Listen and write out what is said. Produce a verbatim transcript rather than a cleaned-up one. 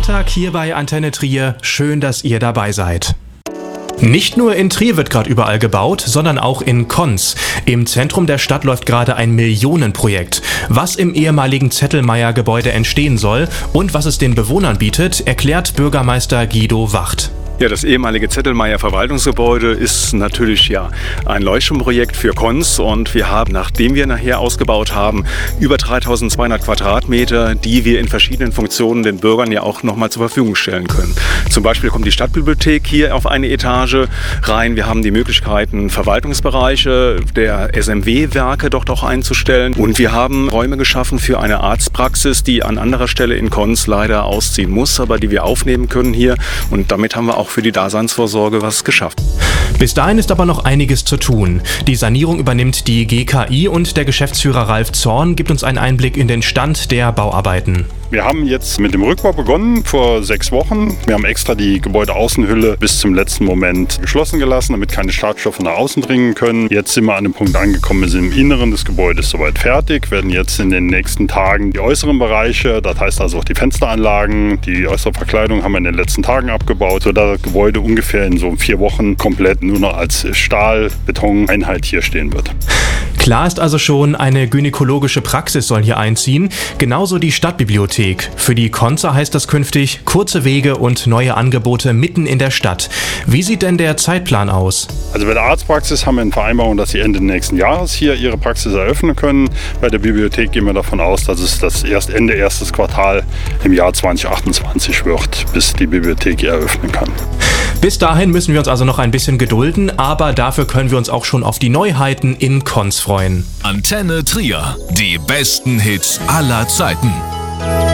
Freitag hier bei Antenne Trier. Schön, dass ihr dabei seid. Nicht nur in Trier wird gerade überall gebaut, sondern auch in Konz. Im Zentrum der Stadt läuft gerade ein Millionenprojekt. Was im ehemaligen Zettelmeier-Gebäude entstehen soll und was es den Bewohnern bietet, erklärt Bürgermeister Guido Wacht. Ja, das ehemalige Zettelmeier Verwaltungsgebäude ist natürlich ja ein Leuchtturmprojekt für Konz und wir haben, nachdem wir nachher ausgebaut haben, über dreitausendzweihundert Quadratmeter, die wir in verschiedenen Funktionen den Bürgern ja auch nochmal zur Verfügung stellen können. Zum Beispiel kommt die Stadtbibliothek hier auf eine Etage rein. Wir haben die Möglichkeiten, Verwaltungsbereiche der S M W-Werke dort auch einzustellen und wir haben Räume geschaffen für eine Arztpraxis, die an anderer Stelle in Konz leider ausziehen muss, aber die wir aufnehmen können hier und damit haben wir auch für die Daseinsvorsorge was geschafft. Bis dahin ist aber noch einiges zu tun. Die Sanierung übernimmt die G K I und der Geschäftsführer Ralf Zorn gibt uns einen Einblick in den Stand der Bauarbeiten. Wir haben jetzt mit dem Rückbau begonnen vor sechs Wochen. Wir haben extra die Gebäudeaußenhülle bis zum letzten Moment geschlossen gelassen, damit keine Schadstoffe nach außen dringen können. Jetzt sind wir an dem Punkt angekommen, wir sind im Inneren des Gebäudes soweit fertig, werden jetzt in den nächsten Tagen die äußeren Bereiche, das heißt also auch die Fensteranlagen, die äußere Verkleidung haben wir in den letzten Tagen abgebaut, sodass das Gebäude ungefähr in so vier Wochen komplett nur noch als Stahl-Beton-Einheit hier stehen wird. Klar ist also schon, eine gynäkologische Praxis soll hier einziehen, genauso die Stadtbibliothek. Für die Konzer heißt das künftig kurze Wege und neue Angebote mitten in der Stadt. Wie sieht denn der Zeitplan aus? Also bei der Arztpraxis haben wir eine Vereinbarung, dass sie Ende nächsten Jahres hier ihre Praxis eröffnen können. Bei der Bibliothek gehen wir davon aus, dass es das erst Ende erstes Quartal im Jahr zwanzig achtundzwanzig wird, bis die Bibliothek hier eröffnen kann. Bis dahin müssen wir uns also noch ein bisschen gedulden, aber dafür können wir uns auch schon auf die Neuheiten in Konz freuen. Antenne Trier, die besten Hits aller Zeiten.